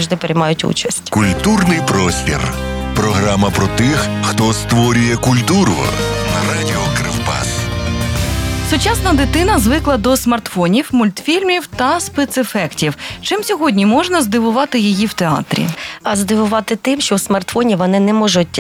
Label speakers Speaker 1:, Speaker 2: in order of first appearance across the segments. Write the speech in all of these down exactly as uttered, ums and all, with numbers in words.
Speaker 1: завжди приймають участь.
Speaker 2: Культурний простір. Програма про тих, хто створює культуру. На радіо Кривбас.
Speaker 3: Сучасна дитина звикла до смартфонів, мультфільмів та спецефектів. Чим сьогодні можна здивувати її в театрі?
Speaker 1: А здивувати тим, що у смартфоні вони не можуть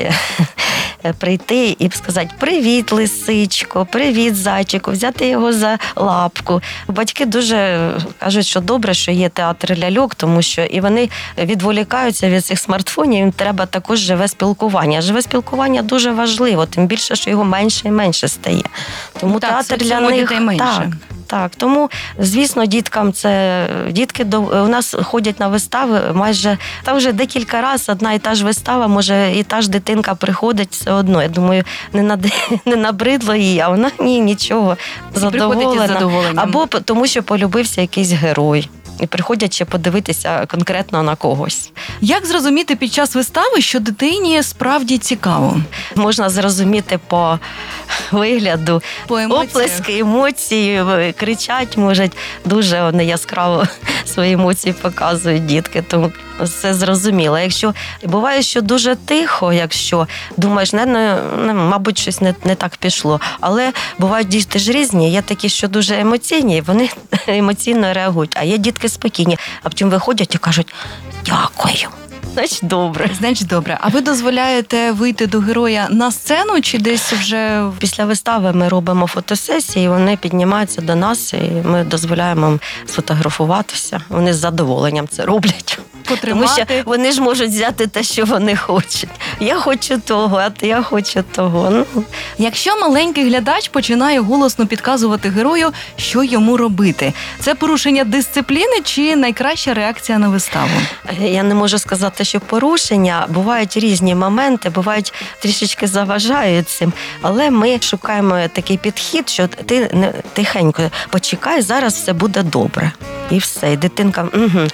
Speaker 1: прийти і сказати «Привіт, лисичко», «Привіт, зайчику», взяти його за лапку. Батьки дуже кажуть, що добре, що є театр ляльок, тому що і вони відволікаються від цих смартфонів, їм треба також живе спілкування. Живе спілкування дуже важливо, тим більше, що його менше і менше стає. Тому
Speaker 3: так,
Speaker 1: театр для них... Так, так, тому, звісно, діткам це... Дітки до... у нас ходять на вистави майже... Там вже декілька разів одна і та ж вистава, може, і та ж дитинка приходить все одно. Я думаю, не, над... не набридло їй, а вона ні, нічого, задоволена. Або тому, що полюбився якийсь герой. І приходять ще подивитися конкретно на когось.
Speaker 3: Як зрозуміти під час вистави, що дитині справді цікаво?
Speaker 1: Можна зрозуміти по вигляду,
Speaker 3: по емоціях.
Speaker 1: Оплески, емоції, кричать, можуть, дуже вони яскраво свої емоції показують дітки, тому все зрозуміло. Якщо буває, що дуже тихо, якщо думаєш, не, не, мабуть, щось не, не так пішло, але бувають діти ж різні, є такі, що дуже емоційні, вони емоційно реагують, а є дітки спокійні, а потім виходять і кажуть «дякую». Значить, добре.
Speaker 3: Значить, добре. А ви дозволяєте вийти до героя на сцену чи десь вже...
Speaker 1: Після вистави ми робимо фотосесії, вони піднімаються до нас, і ми дозволяємо їм сфотографуватися. Вони з задоволенням це роблять.
Speaker 3: Потримати.
Speaker 1: Тому що вони ж можуть взяти те, що вони хочуть. Я хочу того, а я хочу того. Ну.
Speaker 3: Якщо маленький глядач починає голосно підказувати герою, що йому робити, це порушення дисципліни чи найкраща реакція на виставу?
Speaker 1: Я не можу сказати, що порушення. Бувають різні моменти, бувають трішечки заважають цим. Але ми шукаємо такий підхід, що ти тихенько почекай, зараз все буде добре. І все. І дитинка... Угу.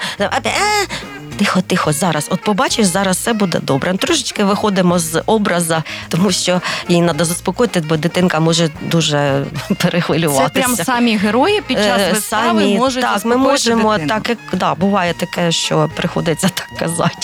Speaker 1: Тихо, тихо, зараз. От побачиш, зараз все буде добре. Трошечки виходимо з образа, тому що їй треба заспокоїти, бо дитинка може дуже перехвилюватися.
Speaker 3: Це прям самі герої під час вистави
Speaker 1: самі,
Speaker 3: можуть
Speaker 1: так,
Speaker 3: заспокоїти
Speaker 1: ми можемо,
Speaker 3: дитину.
Speaker 1: так, як, да, буває таке, що приходиться так казати.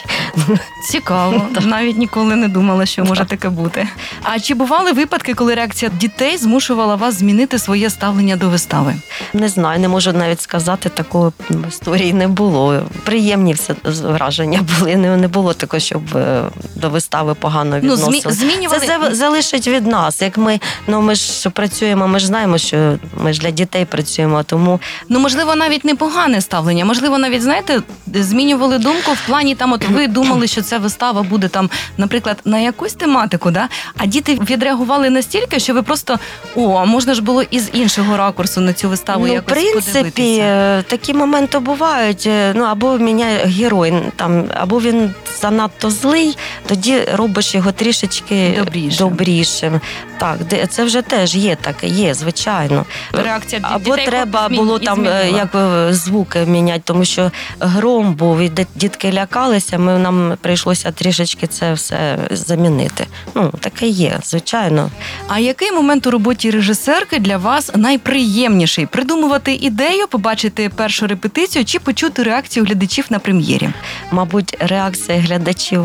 Speaker 3: Цікаво. Навіть ніколи не думала, що може таке бути. А чи бували випадки, коли реакція дітей змушувала вас змінити своє ставлення до вистави?
Speaker 1: Не знаю, не можу навіть сказати, такої історії не було. Приємні все враження були. Не, не було такого, щоб до вистави погано відносили.
Speaker 3: Ну, змінювали...
Speaker 1: Це залишить від нас. Як ми, ну, ми ж працюємо, ми ж знаємо, що ми ж для дітей працюємо, тому...
Speaker 3: Ну, можливо, навіть не погане ставлення. Можливо, навіть, знаєте, змінювали думку в плані, там, от ви думали, що ця вистава буде, там, наприклад, на якусь тематику, да? А діти відреагували настільки, що ви просто, о, можна ж було із іншого ракурсу на цю виставу
Speaker 1: ну,
Speaker 3: якось подивитися.
Speaker 1: В принципі, такі моменти бувають. Ну, або міняє герой, там, або він занадто злий, тоді робиш його трішечки
Speaker 3: добрішим.
Speaker 1: добрішим. Так, це вже теж є таке, є, звичайно.
Speaker 3: Реакція
Speaker 1: або
Speaker 3: дітей
Speaker 1: треба
Speaker 3: змін...
Speaker 1: було там як звуки міняти, тому що гром був, і дітки лякалися, ми, нам прийшлося трішечки це все замінити. Ну, таке є, звичайно.
Speaker 3: А який момент у роботі режисерки для вас найприємніший? Придумувати ідею, побачити першу репетицію чи почути реакцію глядачів на прем'єрі?
Speaker 1: Мабуть, реакція глядачів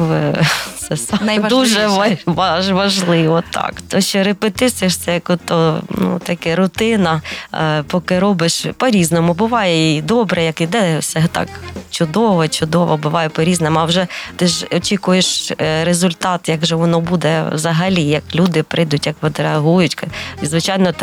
Speaker 1: це дуже важливо. Так. То, що репетиція ж це як ото, ну, таке рутина, поки робиш по-різному. Буває і добре, як іде, все так чудово, чудово, буває по-різному. А вже ти ж очікуєш результат, як же воно буде взагалі, як люди прийдуть, як відреагують. І, звичайно,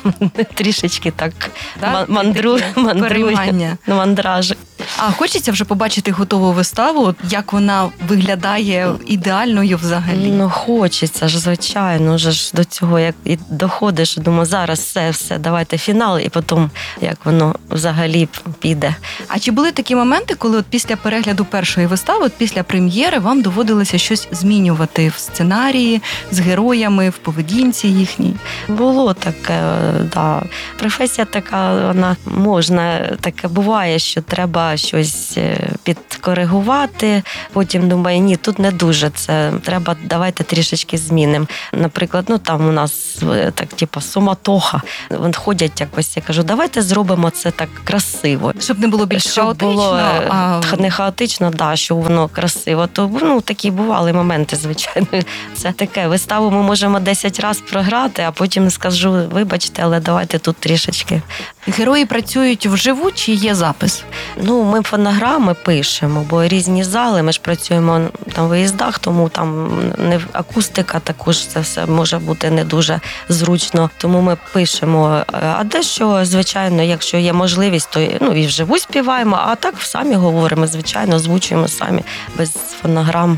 Speaker 1: трішечки так, так мандрує, мандрує, мандражик.
Speaker 3: А хочеться вже побачити готову виставу, як вона виглядає ідеальною взагалі?
Speaker 1: Ну, хочеться ж, звичайно, вже ж до цього, як і доходиш, думаю, зараз все, все, давайте фінал, і потім, як воно взагалі піде.
Speaker 3: А чи були такі моменти, коли от після перегляду першої вистави, от після прем'єри, вам доводилося щось змінювати в сценарії, з героями, в поведінці їхній?
Speaker 1: Було таке, да. Професія така, вона можна, таке буває, що треба щось підкоригувати, потім думаю, ні, тут не дуже це, треба, давайте трішечки змінимо. Наприклад, ну там у нас так, типу, суматоха, вони ходять якось, я кажу, давайте зробимо це так красиво.
Speaker 3: Щоб не було більш
Speaker 1: Щоб
Speaker 3: хаотично,
Speaker 1: було,
Speaker 3: А...
Speaker 1: не хаотично, да, що воно красиво, то ну, такі бували моменти, звичайно. Це таке, виставу ми можемо десять разів програти, а потім скажу, вибачте, але давайте тут трішечки.
Speaker 3: Герої працюють вживу чи є запис?
Speaker 1: Ну, ми фонограми пишемо, бо різні зали, ми ж працюємо там в виїздах, тому там не акустика також, це все може бути не дуже зручно, тому ми пишемо. А дещо, звичайно, якщо є можливість, то ну, і вживу співаємо, а так самі говоримо, звичайно, озвучуємо самі, без фонограм.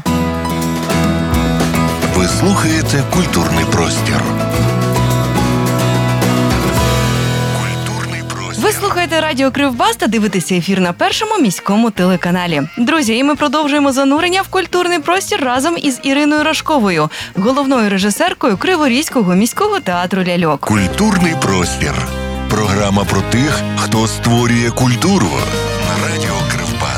Speaker 2: Ви слухаєте «Культурний простір».
Speaker 3: Ви слухаєте радіо Кривбас та дивитеся ефір на Першому міському телеканалі. Друзі, і ми продовжуємо занурення в культурний простір разом із Іриною Рожковою, головною режисеркою Криворізького міського театру ляльок.
Speaker 2: «Культурний простір». Програма про тих, хто створює культуру. На радіо Кривбас.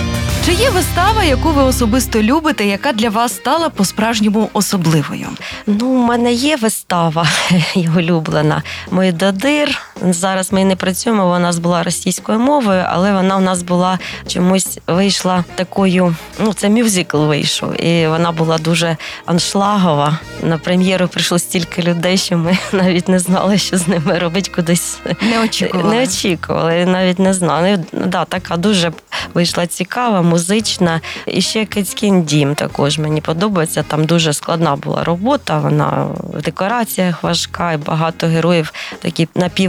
Speaker 3: Чи є вистава, яку ви особисто любите, яка для вас стала по-справжньому особливою?
Speaker 1: Ну, у мене є вистава, улюблена. «Мойдодир». Зараз ми не працюємо, вона у нас була російською мовою, але вона у нас була чомусь вийшла такою, ну, це мюзикл вийшов, і вона була дуже аншлагова. На прем'єру прийшло стільки людей, що ми навіть не знали, що з ними робити, кудись.
Speaker 3: Не очікували.
Speaker 1: Не очікували, навіть не знали. Да, така дуже вийшла цікава, музична. І ще «Кицькін дім» також мені подобається. Там дуже складна була робота, вона в декораціях важка, і багато героїв такі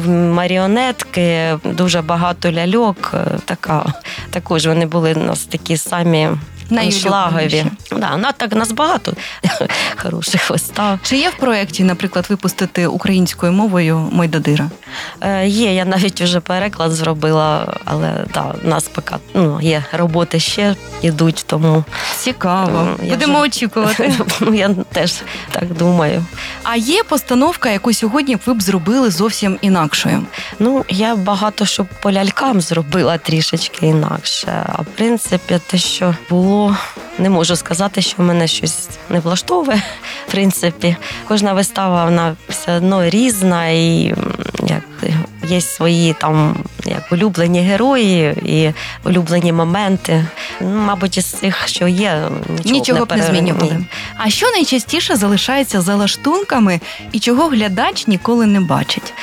Speaker 1: напівмаріонетки, дуже багато ляльок. Така, також вони були у нас такі самі аншлагові. Да, на, так, у нас багато хороших вистав.
Speaker 3: Чи є в проєкті, наприклад, випустити українською мовою «Мойдодира»?
Speaker 1: Е, є, я навіть вже переклад зробила, але да, у нас поки ну, є роботи ще йдуть, тому...
Speaker 3: Цікаво. Будемо вже... очікувати.
Speaker 1: Ну, я теж так думаю.
Speaker 3: А є постановка, яку сьогодні ви б зробили зовсім інакшою?
Speaker 1: Ну, я багато що по лялькам зробила трішечки інакше. А в принципі, те, що було, не можу сказати, що мене щось не влаштовує. В принципі, кожна вистава, вона все одно різна, і як є свої там як улюблені герої і улюблені моменти. Ну, мабуть, із цих, що є, нічого,
Speaker 3: нічого б не, не змінювали. А що найчастіше залишається за лаштунками і чого глядач ніколи не бачить?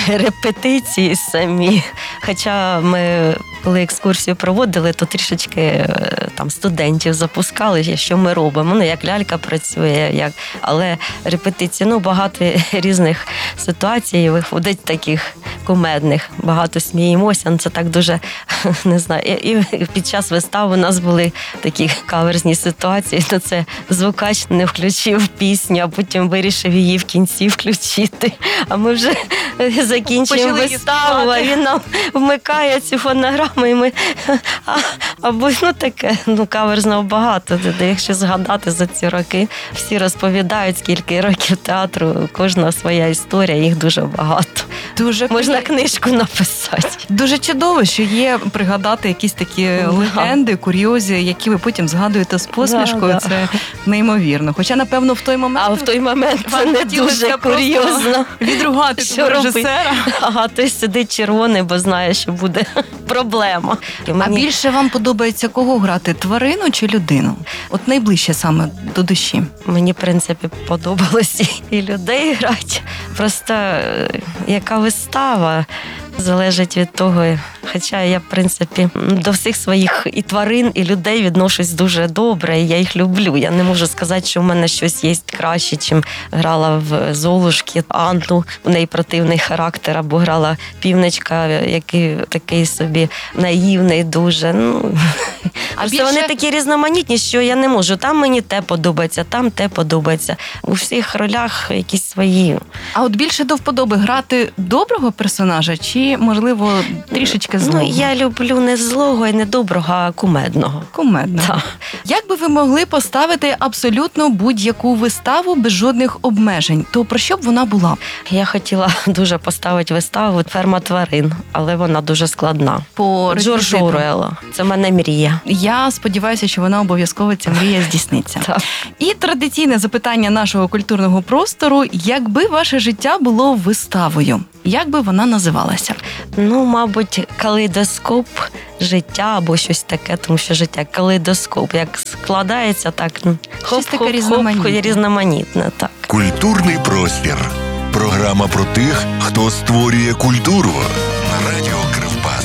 Speaker 1: Репетиції самі. Хоча ми, коли екскурсію проводили, то трішечки там студентів запускали, що ми робимо. Ну, як лялька працює, як... але репетиції, ну, багато різних ситуацій виходить таких кумедних. Багато сміємося, це так дуже, не знаю. І, і під час вистав у нас були такі каверзні ситуації, то це звукач не включив пісню, а потім вирішив її в кінці включити. А ми вже закінчуємо виставу, а він нам вмикає цю фонограму, і ми... А, або, ну, таке, ну, каверзного багато. Якщо згадати за ці роки, всі розповідають, скільки років театру, кожна своя історія, їх дуже багато.
Speaker 3: Дуже
Speaker 1: можна книжку написати.
Speaker 3: Дуже чудово, що є пригадати якісь такі да. легенди, курйози, які ви потім згадуєте з посмішкою. Да, це да. неймовірно. Хоча, напевно, в той момент...
Speaker 1: А в той момент це не дуже курйозно.
Speaker 3: Відругати що режисера.
Speaker 1: Ага, той сидить червоний, бо знає, що буде проблема.
Speaker 3: А мені... більше вам подобається кого грати? Тварину чи людину? От найближче саме до душі.
Speaker 1: Мені, в принципі, подобалось і людей грати. Просто яка вистава залежить від того. Хоча я, в принципі, до всіх своїх і тварин, і людей відношусь дуже добре, і я їх люблю. Я не можу сказати, що в мене щось є краще, чим грала в «Золушки» Анну, у неї противний характер, або грала півничка, який такий собі наївний дуже. Ну, а більше... Вони такі різноманітні, що я не можу. Там мені те подобається, там те подобається. У всіх ролях якісь свої.
Speaker 3: А от більше до вподоби грати доброго персонажа чи, можливо, трішечки злого?
Speaker 1: Ну, я люблю не злого і не доброго, а кумедного.
Speaker 3: Кумедного. Так. Як би ви могли поставити абсолютно будь-яку виставу без жодних обмежень, то про що б вона була?
Speaker 1: Я хотіла дуже поставити виставу «Ферма тварин», але вона дуже складна.
Speaker 3: По
Speaker 1: Джордж Оруелла. Це в мене мрія.
Speaker 3: Я сподіваюся, що вона обов'язково, ця мрія здійсниться.
Speaker 1: Так.
Speaker 3: І традиційне запитання нашого культурного простору: якби ваше життя було виставою, як би вона називалася?
Speaker 1: Ну, мабуть, калейдоскоп життя або щось таке, тому що життя калейдоскоп. Як складається, так
Speaker 3: Щось таке
Speaker 1: хоп-хоп-хоп,
Speaker 3: різноманітне.
Speaker 2: різноманітне,
Speaker 1: так.
Speaker 2: Культурний простір. Програма про тих, хто створює культуру. На радіо Кривбас.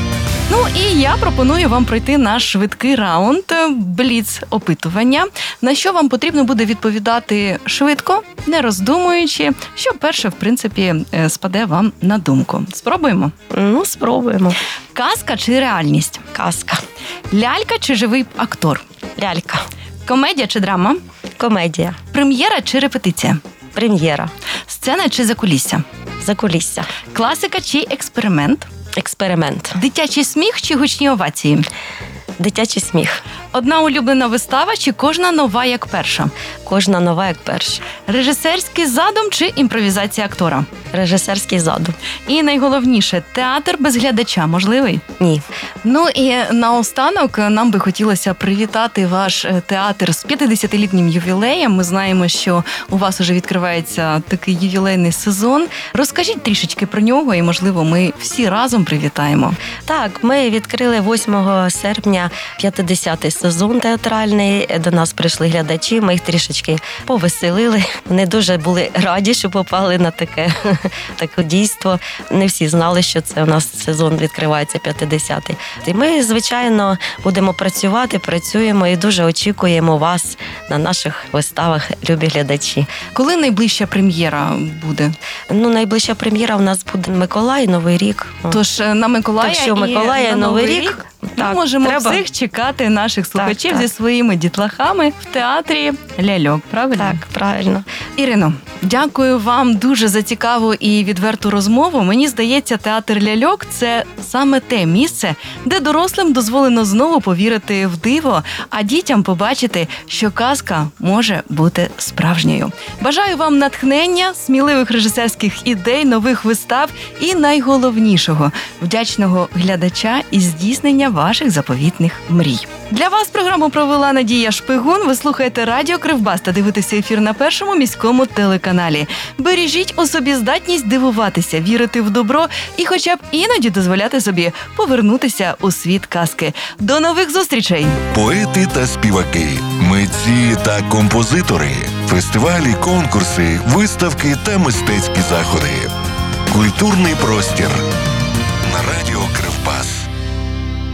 Speaker 3: Ну і я пропоную вам пройти наш швидкий раунд бліц-опитування, на що вам потрібно буде відповідати швидко, не роздумуючи, що перше, в принципі, спаде вам на думку. Спробуємо?
Speaker 1: Ну, спробуємо.
Speaker 3: Казка чи реальність?
Speaker 1: Казка.
Speaker 3: Лялька чи живий актор?
Speaker 1: Лялька.
Speaker 3: Комедія чи драма?
Speaker 1: Комедія.
Speaker 3: Прем'єра чи репетиція?
Speaker 1: Прем'єра.
Speaker 3: Сцена чи закулісся?
Speaker 1: Закулісся.
Speaker 3: Класика чи експеримент?
Speaker 1: Експеримент.
Speaker 3: Дитячий сміх чи гучні овації?
Speaker 1: Дитячий сміх.
Speaker 3: Одна улюблена вистава чи кожна нова як перша?
Speaker 1: Кожна нова як перша.
Speaker 3: Режисерський задум чи імпровізація актора?
Speaker 1: Режисерський задум.
Speaker 3: І найголовніше, театр без глядача можливий?
Speaker 1: Ні.
Speaker 3: Ну і наостанок нам би хотілося привітати ваш театр з п'ятдесятилітнім ювілеєм. Ми знаємо, що у вас уже відкривається такий ювілейний сезон. Розкажіть трішечки про нього і, можливо, ми всі разом привітаємо.
Speaker 1: Так, ми відкрили восьмого серпня п'ятдесятий сезон театральний. До нас прийшли глядачі, ми їх трішечки повеселили. Вони дуже були раді, що попали на таке, таке дійство. Не всі знали, що це у нас сезон відкривається п'ятдесятий. І ми, звичайно, будемо працювати, працюємо і дуже очікуємо вас на наших виставах, любі глядачі.
Speaker 3: Коли найближча прем'єра буде?
Speaker 1: Ну, найближча прем'єра у нас буде Миколай, Новий рік.
Speaker 3: Тож на Миколая,
Speaker 1: так що Миколая
Speaker 3: і на
Speaker 1: Новий
Speaker 3: Новий
Speaker 1: рік,
Speaker 3: рік
Speaker 1: так,
Speaker 3: ми можемо
Speaker 1: треба.
Speaker 3: всіх чекати, наших слухачів,
Speaker 1: так,
Speaker 3: зі
Speaker 1: так.
Speaker 3: своїми дітлахами в театрі ляльок, правильно?
Speaker 1: Так, правильно.
Speaker 3: Ірино, дякую вам дуже за цікаву і відверту розмову. Мені здається, театр ляльок – це саме те місце, де дорослим дозволено знову повірити в диво, а дітям побачити, що казка може бути справжньою. Бажаю вам натхнення, сміливих режисерських ідей, нових вистав і найголовнішого – вдячного глядача і здійснення ваших заповітних мрій. Для вас програму провела Надія Шпигун. Ви слухаєте Радіо Кривбас та дивитеся ефір на Першому міському телеканалі. Бережіть у собі здатність дивуватися, вірити в добро і хоча б іноді дозволяти собі повернутися у світ казки. До нових зустрічей!
Speaker 2: Поети та співаки, митці та композитори, фестивалі, конкурси, виставки та мистецькі заходи. Культурний простір